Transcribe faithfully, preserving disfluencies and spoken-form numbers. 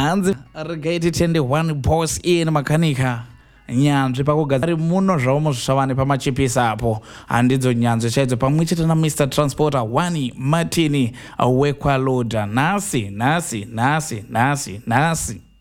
hanzi regaiti tende one boss in makanika nyanzvi pakugadzira muno zvawo muzvishavane pamachipisa apo handidzo nyanzvi chaidzo pamwechete na Mister Transporter Wani Martini wekwaloda nasi nasi nasi nasi nasi